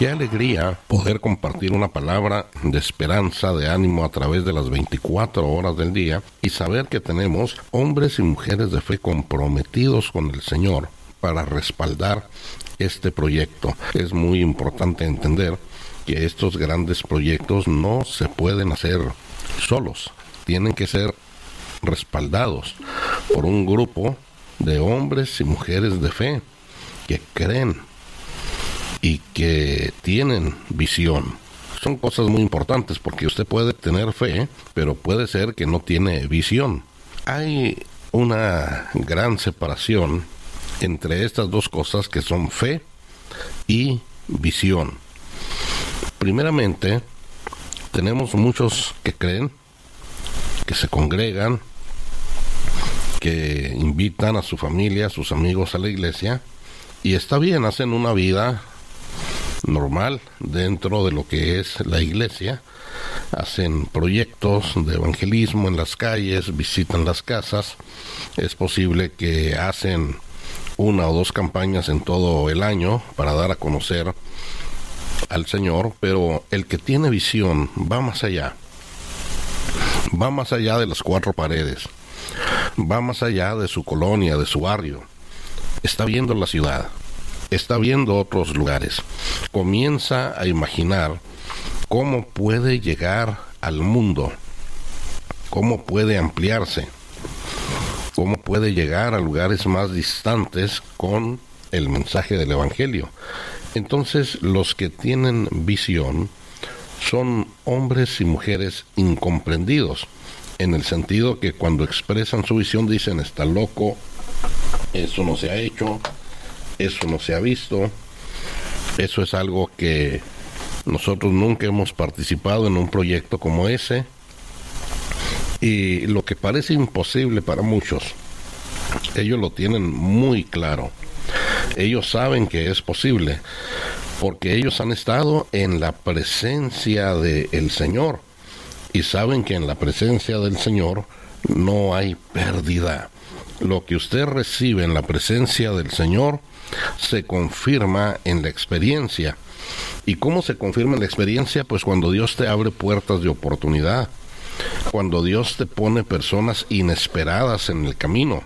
Qué alegría poder compartir una palabra de esperanza, de ánimo a través de las 24 horas del día y saber que tenemos hombres y mujeres de fe comprometidos con el Señor para respaldar este proyecto. Es muy importante entender que estos grandes proyectos no se pueden hacer solos, tienen que ser respaldados por un grupo de hombres y mujeres de fe que creen y que tienen visión. Son cosas muy importantes porque usted puede tener fe, pero puede ser que no tiene visión. Hay una gran separación entre estas dos cosas que son fe y visión. Primeramente, tenemos muchos que creen, que se congregan, que invitan a su familia, a sus amigos a la iglesia, y está bien, hacen una vida normal dentro de lo que es la iglesia, hacen proyectos de evangelismo en las calles, visitan las casas, es posible que hacen una o dos campañas en todo el año para dar a conocer al Señor, pero el que tiene visión va más allá de las cuatro paredes, va más allá de su colonia, de su barrio, está viendo la ciudad, está viendo otros lugares, comienza a imaginar cómo puede llegar al mundo, cómo puede ampliarse, cómo puede llegar a lugares más distantes con el mensaje del Evangelio. Entonces, los que tienen visión son hombres y mujeres incomprendidos, en el sentido que cuando expresan su visión dicen, está loco, eso no se ha hecho, eso no se ha visto, eso es algo que nosotros nunca hemos participado en un proyecto como ese, y lo que parece imposible para muchos, ellos lo tienen muy claro. Ellos saben que es posible, porque ellos han estado en la presencia del Señor, y saben que en la presencia del Señor no hay pérdida. Lo que usted recibe en la presencia del Señor se confirma en la experiencia. ¿Y cómo se confirma en la experiencia? Pues cuando Dios te abre puertas de oportunidad, cuando Dios te pone personas inesperadas en el camino,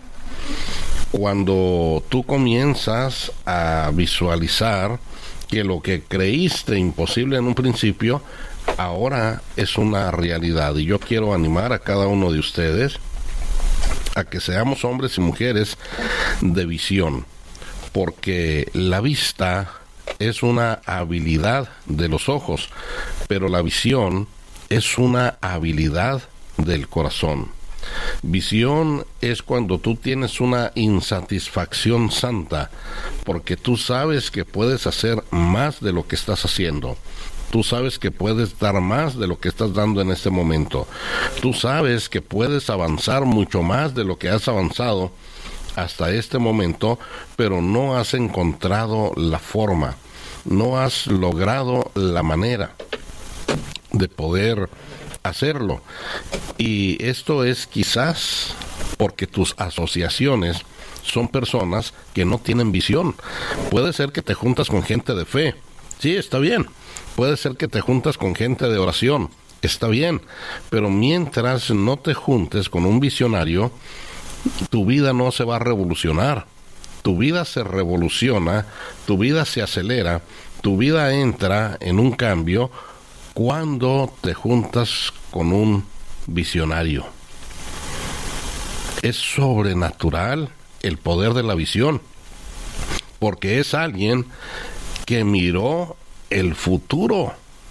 cuando tú comienzas a visualizar que lo que creíste imposible en un principio, ahora es una realidad. Y yo quiero animar a cada uno de ustedes a que seamos hombres y mujeres de visión, porque la vista es una habilidad de los ojos, pero la visión es una habilidad del corazón. Visión es cuando tú tienes una insatisfacción santa, porque tú sabes que puedes hacer más de lo que estás haciendo. Tú sabes que puedes dar más de lo que estás dando en este momento. Tú sabes que puedes avanzar mucho más de lo que has avanzado hasta este momento, pero no has encontrado la forma, no has logrado la manera de poder hacerlo. Y esto es quizás porque tus asociaciones son personas que no tienen visión. Puede ser que te juntas con gente de fe, sí, está bien. Puede ser que te juntas con gente de oración, está bien. Pero mientras no te juntes con un visionario, tu vida no se va a revolucionar. Tu vida se revoluciona, tu vida se acelera, tu vida entra en un cambio cuando te juntas con un visionario. Es sobrenatural el poder de la visión, porque es alguien que miró el futuro.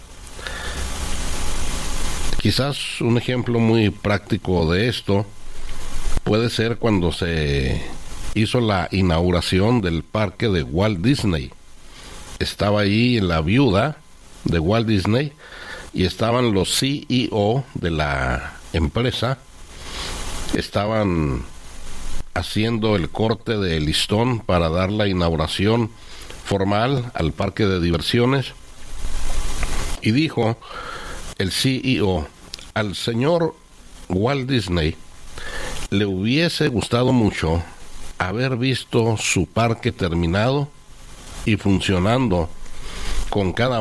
Quizás un ejemplo muy práctico de esto puede ser cuando se hizo la inauguración del parque de Walt Disney. Estaba ahí la viuda de Walt Disney y estaban los CEO de la empresa, estaban haciendo el corte de listón para dar la inauguración formal al parque de diversiones, y dijo el CEO, al señor Walt Disney le hubiese gustado mucho haber visto su parque terminado y funcionando con cada